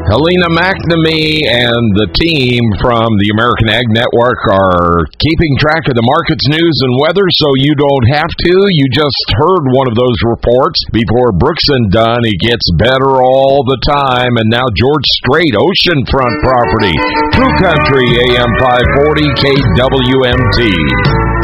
Helena McNamee and the team from the American Ag Network are keeping track of the markets, news, and weather so you don't have to. You just heard one of those reports before Brooks and Dunn. It gets better all the time. And now George Strait, oceanfront property. True Country, AM 540, KWMT.